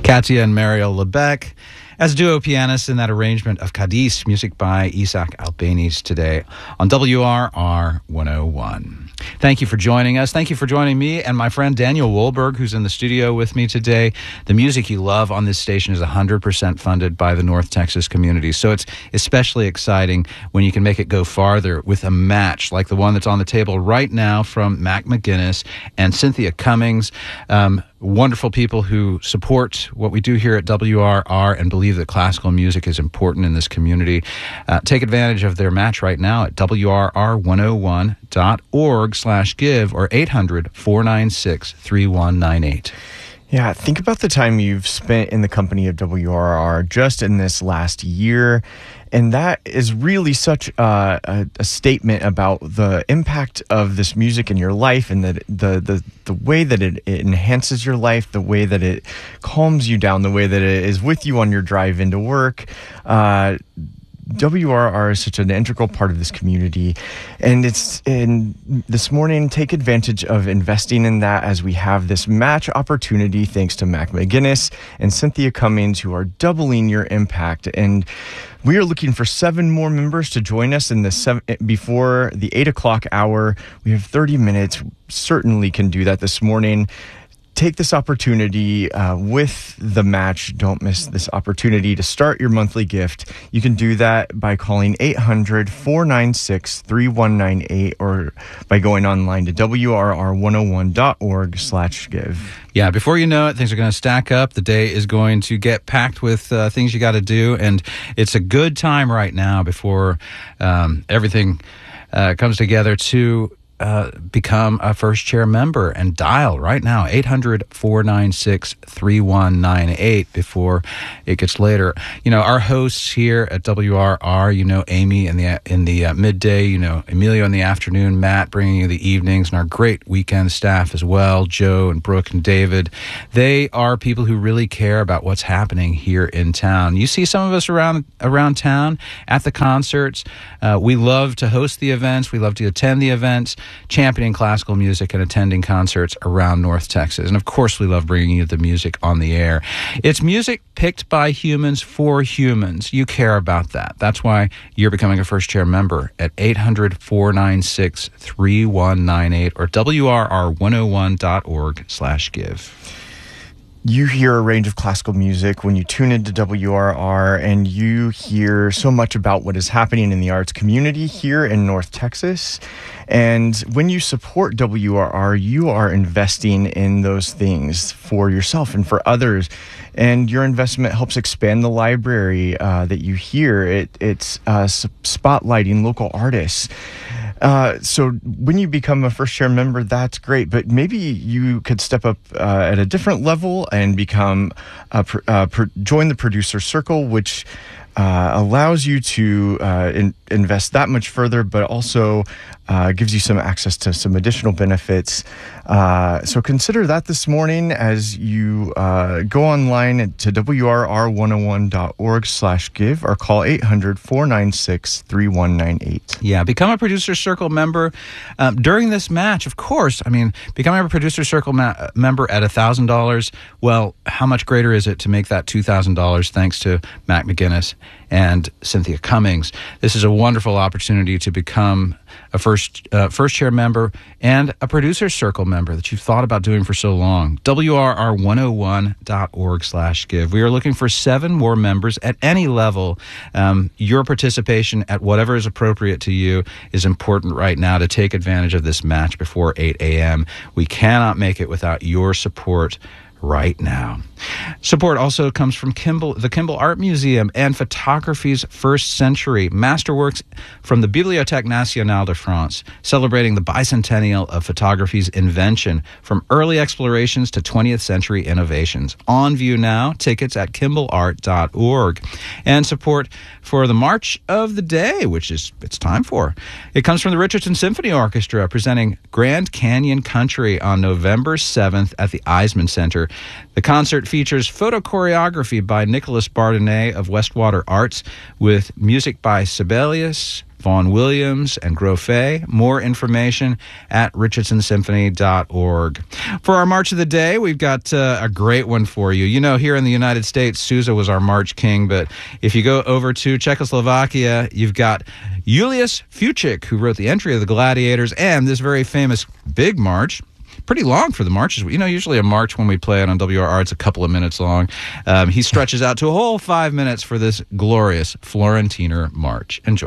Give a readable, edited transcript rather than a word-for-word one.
Katia and Mario Lebec as duo pianists in that arrangement of Cadiz, music by Isaac Albéniz today on WRR 101. Thank you for joining us. Thank you for joining me and my friend Daniel Wohlberg, who's in the studio with me today. The music you love on this station is 100% funded by the North Texas community, so it's especially exciting when you can make it go farther with a match like the one that's on the table right now from Mac McGinnis and Cynthia Cummings. Wonderful people who support what we do here at WRR and believe that classical music is important in this community. Take advantage of their match right now at WRR101.org/give or 800-496-3198. Yeah, think about the time you've spent in the company of WRR just in this last year. And that is really such a statement about the impact of this music in your life and that the way that it enhances your life, the way that it calms you down, the way that it is with you on your drive into work. WRR is such an integral part of this community, and this morning, take advantage of investing in that as we have this match opportunity thanks to Mac McGinnis and Cynthia Cummings, who are doubling your impact. And we are looking for 7 more members to join us in before the 8 o'clock hour. We have 30 minutes. Certainly can do that this morning. Take this opportunity with the match. Don't miss this opportunity to start your monthly gift. You can do that by calling 800-496-3198 or by going online to WRR101.org/give. Yeah, before you know it, things are going to stack up. The day is going to get packed with things you got to do, and it's a good time right now before everything comes together to become a first chair member and dial right now 800-496-3198 before it gets later. You know, our hosts here at WRR, you know, Amy in the midday, you know, Emilio in the afternoon, Matt bringing you the evenings, and our great weekend staff as well, Joe and Brooke and David. They are people who really care about what's happening here in town. You see some of us around town at the concerts. We love to host the events. We love to attend the events, championing classical music and attending concerts around North Texas. And of course, we love bringing you the music on the air. It's music picked by humans for humans. You care about that. That's why you're becoming a first chair member at 800-496-3198 or WRR101.org/give. You hear a range of classical music when you tune into WRR, and you hear so much about what is happening in the arts community here in North Texas. And when you support WRR, you are investing in those things for yourself and for others. And your investment helps expand the library that you hear. It's spotlighting local artists. So when you become a first chair member, that's great. But maybe you could step up at a different level and become join the producer circle, which allows you to invest that much further, but also gives you some access to some additional benefits. So consider that this morning as you go online to WRR101.org/give or call 800-496-3198. Yeah, become a Producer Circle member during this match, of course. I mean, becoming a Producer Circle member at $1,000, well, how much greater is it to make that $2,000 thanks to Mac McGinnis and Cynthia Cummings? This is a wonderful opportunity to become a first chair member and a Producer Circle member that you've thought about doing for so long. WRR101.org/give. We are looking for 7 more members at any level. Your participation at whatever is appropriate to you is important right now to take advantage of this match before 8 a.m. We cannot make it without your support right now. Support also comes from the Kimball Art Museum and Photography's First Century, masterworks from the Bibliothèque Nationale de France, celebrating the bicentennial of photography's invention, from early explorations to 20th century innovations. On view now, tickets at kimballart.org. And support for the March of the Day, which it's time for. It comes from the Richardson Symphony Orchestra, presenting Grand Canyon Country on November 7th at the Eisman Center. The concert features photo choreography by Nicholas Bardenet of Westwater Arts, with music by Sibelius, Vaughan Williams, and Grofé. More information at richardsonsymphony.org. For our March of the Day, we've got a great one for you. You know, here in the United States, Sousa was our March king, but if you go over to Czechoslovakia, you've got Julius Fučík, who wrote the entry of the Gladiators, and this very famous big march. Pretty long for the marches. You know, usually a march when we play it on WRR, it's a couple of minutes long. He stretches out to a whole 5 minutes for this glorious Florentiner march. Enjoy.